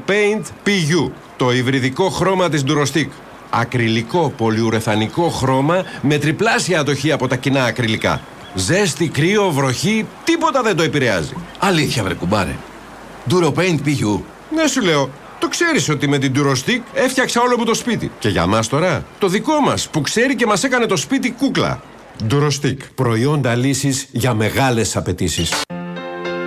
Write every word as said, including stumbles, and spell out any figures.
DuroPaint πι γιου, το υβριδικό χρώμα της Durostic. Ακριλικό πολυουρεθανικό χρώμα με τριπλάσια αντοχή από τα κοινά ακριλικά. Ζέστη, κρύο, βροχή, τίποτα δεν το επηρεάζει. Αλήθεια βρε κουμπάρε. DuroPaint πι γιου. Ναι, σου λέω. Το ξέρεις ότι με την Durostic έφτιαξα όλο μου το σπίτι. Και για μας τώρα, το δικό μας που ξέρει και μας έκανε το σπίτι κούκλα. Durostic. Προϊόντα λύσης για μεγάλες απαιτήσεις.